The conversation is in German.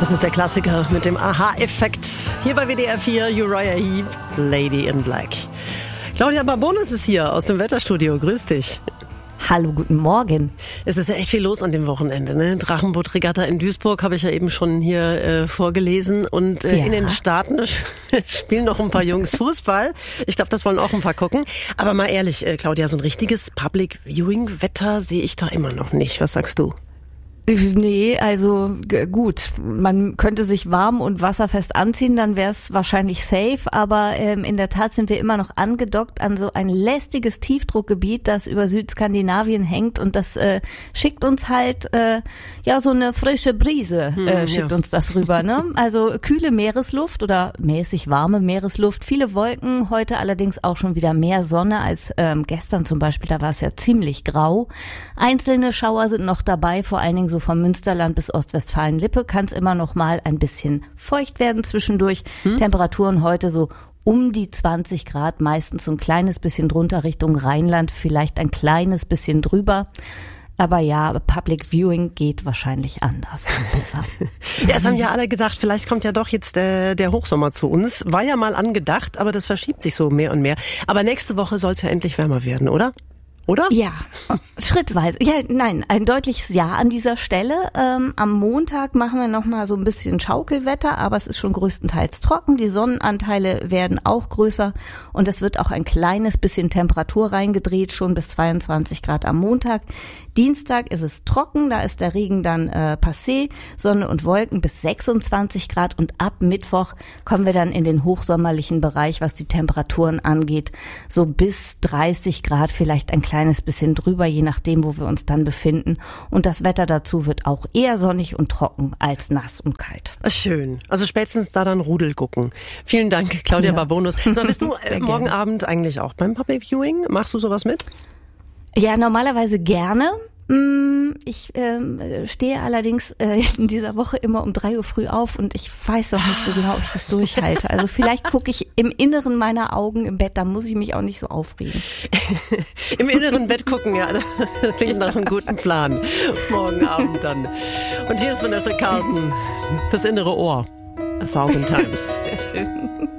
Das ist der Klassiker mit dem Aha-Effekt. Hier bei WDR 4, Uriah Heep, Lady in Black. Claudia Barbonis ist hier aus dem Wetterstudio. Grüß dich. Hallo, guten Morgen. Es ist ja echt viel los an dem Wochenende, ne? Drachenboot-Regatta in Duisburg habe ich ja eben schon hier vorgelesen. Und in den Staaten spielen noch ein paar Jungs Fußball. Ich glaube, das wollen auch ein paar gucken. Aber mal ehrlich, Claudia, so ein richtiges Public-Viewing-Wetter sehe ich da immer noch nicht. Was sagst du? Nee, also gut, man könnte sich warm und wasserfest anziehen, dann wäre es wahrscheinlich safe, aber in der Tat sind wir immer noch angedockt an so ein lästiges Tiefdruckgebiet, das über Südskandinavien hängt, und das schickt uns halt so eine frische Brise, schickt uns das rüber, ne? Also kühle Meeresluft oder mäßig warme Meeresluft, viele Wolken, heute allerdings auch schon wieder mehr Sonne als gestern zum Beispiel, da war es ja ziemlich grau. Einzelne Schauer sind noch dabei, vor allen Dingen so vom Münsterland bis Ostwestfalen-Lippe kann es immer noch mal ein bisschen feucht werden zwischendurch. Temperaturen heute so um die 20 Grad, meistens so ein kleines bisschen drunter Richtung Rheinland, vielleicht ein kleines bisschen drüber. Aber ja, Public Viewing geht wahrscheinlich anders. Ja, es haben ja alle gedacht, vielleicht kommt ja doch jetzt der Hochsommer zu uns. War ja mal angedacht, aber das verschiebt sich so mehr und mehr. Aber nächste Woche soll es ja endlich wärmer werden, oder? Oder? Ja, schrittweise. Ja, nein, ein deutliches Ja an dieser Stelle. Am Montag machen wir noch mal so ein bisschen Schaukelwetter, aber es ist schon größtenteils trocken. Die Sonnenanteile werden auch größer und es wird auch ein kleines bisschen Temperatur reingedreht, schon bis 22 Grad am Montag. Dienstag ist es trocken, da ist der Regen dann passé, Sonne und Wolken bis 26 Grad, und ab Mittwoch kommen wir dann in den hochsommerlichen Bereich, was die Temperaturen angeht, so bis 30 Grad, vielleicht ein kleines bisschen drüber, je nachdem, wo wir uns dann befinden. Und das Wetter dazu wird auch eher sonnig und trocken als nass und kalt. Schön. Also spätestens da dann Rudel gucken. Vielen Dank, Claudia Barbonis. So, bist du morgen Abend eigentlich auch beim Public Viewing? Machst du sowas mit? Ja, normalerweise gerne. Ich stehe allerdings in dieser Woche immer um 3 Uhr früh auf und ich weiß noch nicht so genau, ob ich das durchhalte. Also vielleicht gucke ich im Inneren meiner Augen im Bett, da muss ich mich auch nicht so aufregen. Im inneren Bett gucken, ja, das klingt nach einem guten Plan. Morgen Abend dann. Und hier ist Vanessa Carlton fürs innere Ohr. 1000 Times. Sehr schön.